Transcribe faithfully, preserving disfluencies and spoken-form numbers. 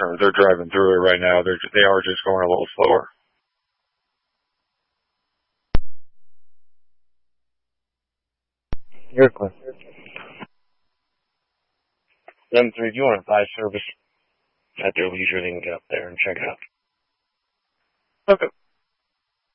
Or they're driving through it right now. They're they are just going a little slower. You're clear. Then three, if you want to buy service at their leisure, they can get up there and check it out. Okay.